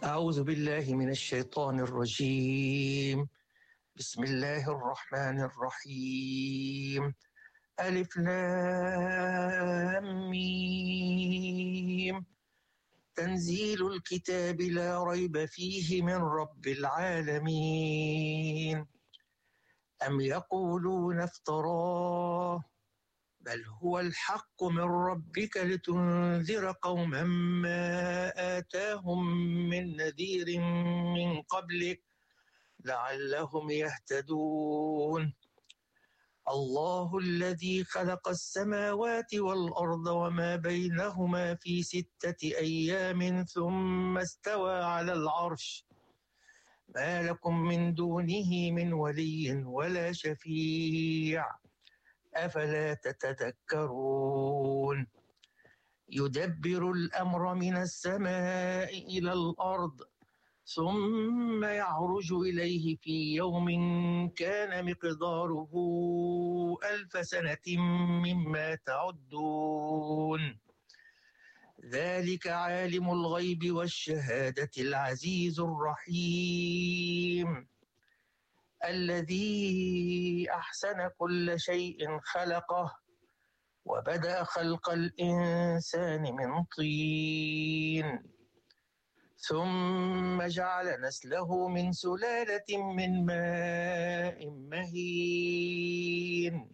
أعوذ بالله من الشيطان الرجيم. بسم الله الرحمن الرحيم. ألف لام ميم. تنزيل الكتاب لا ريب فيه من رب العالمين. أم يقولون افتراه بل هو الحق من ربك لتنذر قوما ما آتاهم من نذير من قبلك لعلهم يهتدون. الله الذي خلق السماوات والأرض وما بينهما في 6 أيام ثم استوى على العرش ما لكم من دونه من ولي ولا شفيع أفلا تتذكرون. يدبر الأمر من السماء إلى الأرض ثم يعرج إليه في يوم كان مقداره 1000 سنة مما تعدون. ذلك عالم الغيب والشهادة العزيز الرحيم الذي أحسن كل شيء خلقه وبدأ خلق الإنسان من طين ثم جعل نسله من سلالة من ماء مهين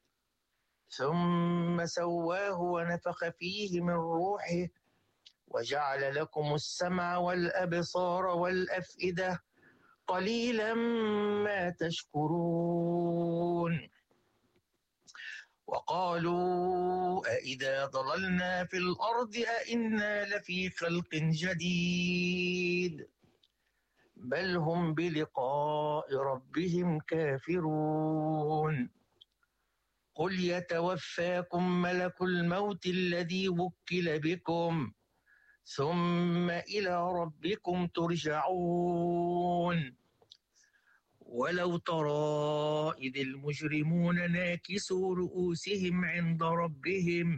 ثم سواه ونفخ فيه من روحه وجعل لكم السمع والأبصار والأفئدة قليلا ما تشكرون. وقالوا أإذا ضللنا في الأرض أإنا لفي خلق جديد بل هم بلقاء ربهم كافرون. قل يتوفاكم ملك الموت الذي وكل بكم ثم إلى ربكم ترجعون. ولو ترى إذ المجرمون ناكسوا رؤوسهم عند ربهم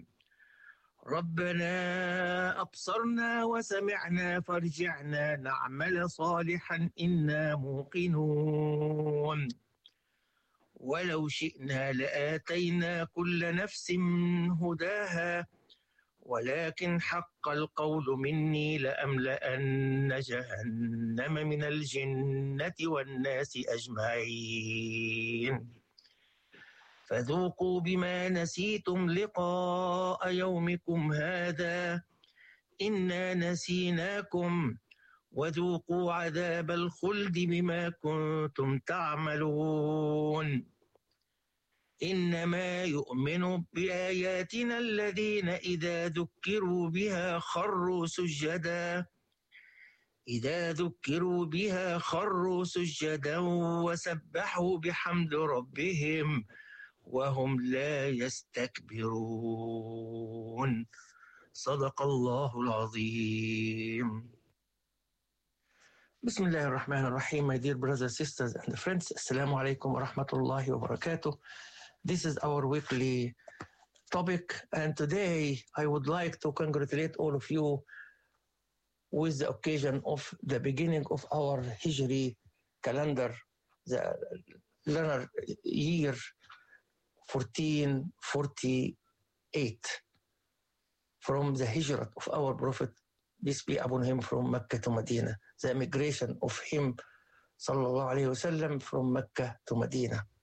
ربنا أبصرنا وسمعنا فارجعنا نعمل صالحا إنا موقنون. ولو شئنا لآتينا كل نفس هداها ولكن حق القول مني لأملأن جهنم من الجنة والناس أجمعين فذوقوا بما نسيتم لقاء يومكم هذا إنا نسيناكم وذوقوا عذاب الخلد بما كنتم تعملون. إنما يؤمن بآياتنا الذين إذا ذكروا بها خروا سجدا وسبحوا بحمد ربهم وهم لا يستكبرون. صدق الله العظيم. بسم الله الرحمن الرحيم. My dear brothers, sisters and friends, Assalamu alaikum wa rahmatullahi wa barakatuh. This is our weekly topic, and today I would like to congratulate all of you with the occasion of the beginning of our Hijri calendar, the lunar year 1448, from the Hijrat of our Prophet, peace be upon him, from Mecca to Medina, the emigration of him, sallallahu alayhi wasallam, from Mecca to Medina.